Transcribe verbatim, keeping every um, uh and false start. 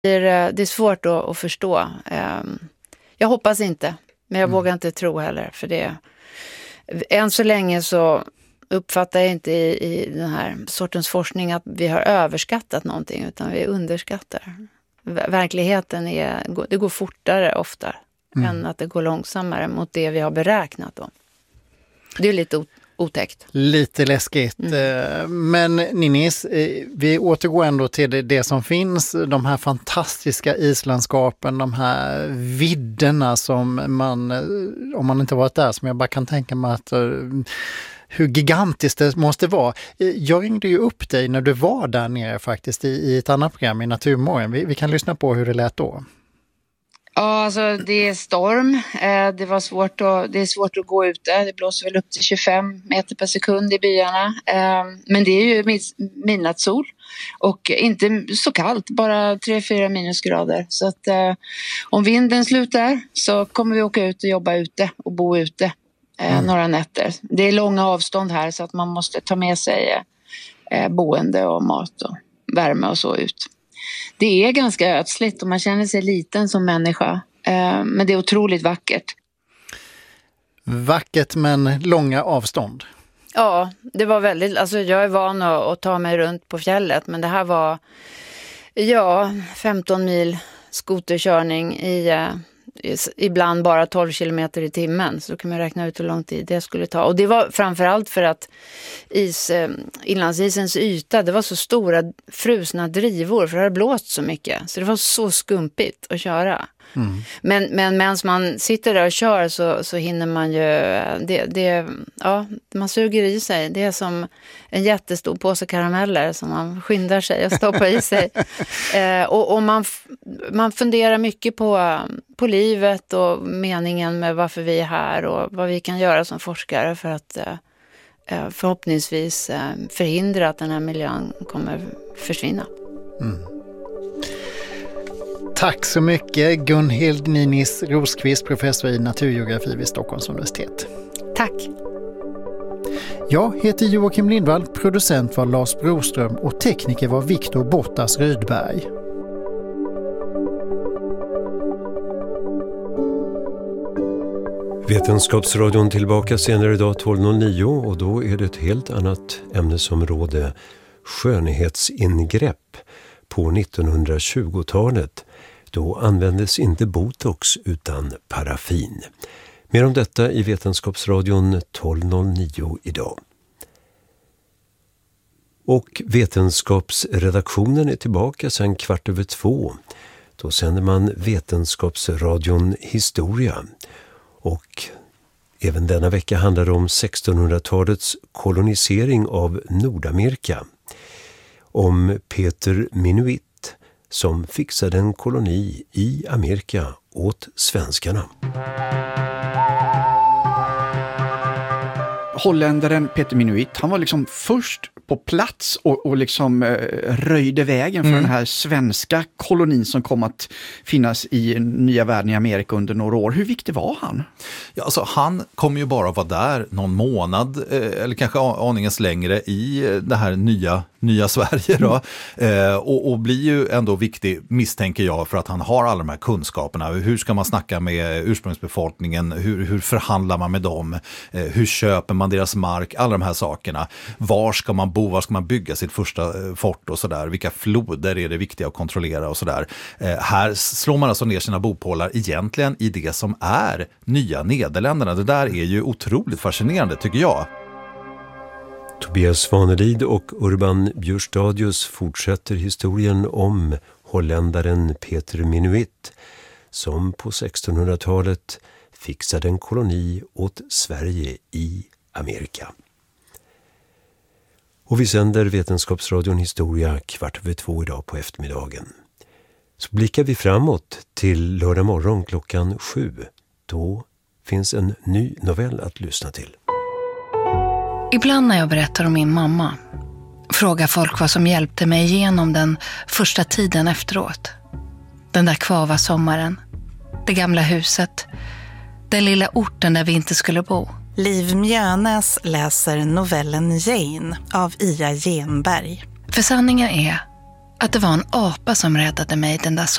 Det är svårt att, att förstå. Jag hoppas inte, men jag mm. vågar inte tro heller. För det, än så länge så uppfattar jag inte i, i den här sortens forskning att vi har överskattat någonting, utan vi underskattar. Verkligheten är, det går fortare ofta mm. än att det går långsammare mot det vi har beräknat då. Det är lite otäckt. Lite läskigt. Mm. Men Ninnis, vi återgår ändå till det, det som finns, de här fantastiska islandskapen, de här vidderna som man, om man inte varit där, som jag bara kan tänka mig att hur gigantiskt det måste vara. Jag ringde ju upp dig när du var där nere faktiskt i, i ett annat program i Naturmorgon. Vi, vi kan lyssna på hur det lät då. Ja, alltså det är storm. Det var svårt att, det är svårt att gå ute. Det blåser väl upp till tjugofem meter per sekund i byarna. Men det är ju midnattssol och inte så kallt, bara tre fyra minusgrader. Så att om vinden slutar så kommer vi åka ut och jobba ute och bo ute mm. några nätter. Det är långa avstånd här så att man måste ta med sig boende och mat och värme och så ut. Det är ganska ödsligt och man känner sig liten som människa. Eh, men det är otroligt vackert. Vackert men långa avstånd. Ja, det var väldigt... Alltså jag är van att, att ta mig runt på fjället. Men det här var ja, femton mil skoterkörning i... Eh, ibland bara tolv kilometer i timmen, så då kan man räkna ut hur lång tid det skulle ta. Och det var framförallt för att is, inlandsisens yta, det var så stora frusna drivor, för det hade blåst så mycket. Så det var så skumpigt att köra. Mm. Men, men medan man sitter där och kör så, så hinner man ju, det, det, ja, man suger i sig. Det är som en jättestor påse karameller som man skyndar sig att stoppa i sig. eh, och och man, man funderar mycket på, på livet och meningen med varför vi är här och vad vi kan göra som forskare för att eh, förhoppningsvis eh, förhindra att den här miljön kommer försvinna. Mm. Tack så mycket Gunhild Ninnis Rosqvist, professor i naturgeografi vid Stockholms universitet. Tack. Jag heter Joakim Lindvall, producent var Lars Broström och tekniker var Viktor Bottas Rydberg. Vetenskapsradion tillbaka senare idag tolv noll nio och då är det ett helt annat ämnesområde, skönhetsingrepp på nittonhundratjugotalet. Då användes inte botox utan paraffin. Mer om detta i Vetenskapsradion tolv noll nio idag. Och Vetenskapsredaktionen är tillbaka sedan kvart över två. Då sänder man Vetenskapsradion Historia. Och även denna vecka handlar det om sextonhundratalets kolonisering av Nordamerika. Om Peter Minuit som fixade en koloni i Amerika åt svenskarna. Holländaren Peter Minuit, han var liksom först på plats och, och liksom eh, röjde vägen för mm. den här svenska kolonin som kom att finnas i nya världen i Amerika under några år. Hur viktig var han? Ja, alltså, han kom ju bara att vara där någon månad eh, eller kanske aningens längre i det här nya nya Sverige då. Mm. Eh, och, och blir ju ändå viktig, misstänker jag, för att han har alla de här kunskaperna. Hur ska man snacka med ursprungsbefolkningen? Hur, hur förhandlar man med dem? Eh, hur köper man deras mark? Alla de här sakerna. Var ska man bo? Var ska man bygga sitt första eh, fort och sådär? Vilka floder är det viktiga att kontrollera och sådär? Eh, här slår man alltså ner sina bopålar egentligen i det som är nya Nederländerna. Det där är ju otroligt fascinerande, tycker jag. Tobias Svanelid och Urban Björstadius fortsätter historien om holländaren Peter Minuit som på sextonhundratalet fixade en koloni åt Sverige i Amerika. Och vi sänder Vetenskapsradion Historia kvart över två idag på eftermiddagen. Så blickar vi framåt till lördag morgon klockan sju. Då finns en ny novell att lyssna till. Ibland när jag berättar om min mamma frågar folk vad som hjälpte mig igenom den första tiden efteråt. Den där kvava sommaren, det gamla huset, den lilla orten där vi inte skulle bo. Liv Mjönäs läser novellen Jane av Ia Genberg. För sanningen är att det var en apa som räddade mig den där